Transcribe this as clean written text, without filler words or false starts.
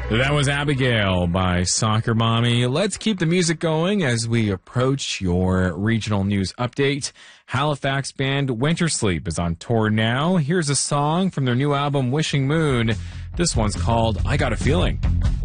That was Abigail by Soccer Mommy. Let's keep the music going as we approach your regional news update. Halifax band Winter Sleep is on tour now. Here's a song from their new album, Wishing Moon. This one's called I Got a Feeling.